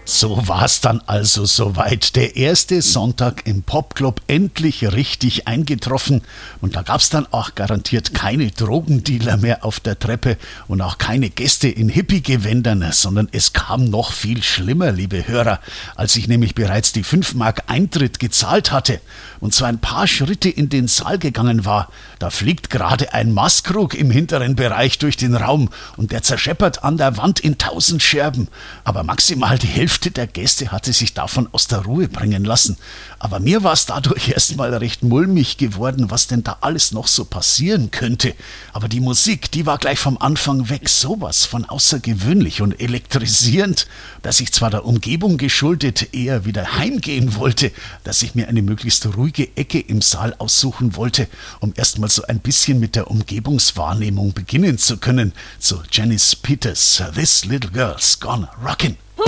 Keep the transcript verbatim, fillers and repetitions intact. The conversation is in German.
So war's dann also soweit. Der erste Sonntag im Popclub endlich richtig eingetroffen. Und da gab's dann auch garantiert keine Drogendealer mehr auf der Treppe und auch keine Gäste in Hippie-Gewändern, sondern es kam noch viel schlimmer, liebe Hörer, als ich nämlich bereits die fünf Mark Eintritt gezahlt hatte und so ein paar Schritte in den Saal gegangen war. Da fliegt gerade ein Maßkrug im hinteren Bereich durch den Raum und der zerscheppert an der Wand in tausend Scherben. Aber maximal die Hälfte der Gäste hatte sich davon aus der Ruhe bringen lassen. Aber mir war es dadurch erstmal recht mulmig geworden, was denn da alles noch so passieren könnte. Aber die Musik, die war gleich vom Anfang weg sowas von außergewöhnlich und elektrisierend, dass ich zwar der Umgebung geschuldet eher wieder heimgehen wollte, dass ich mir eine möglichst ruhige Ecke im Saal aussuchen wollte, um erstmal so ein bisschen mit der Umgebungswahrnehmung beginnen zu können. Zu Janice Peters, This Little Girl's Gonna Rockin'.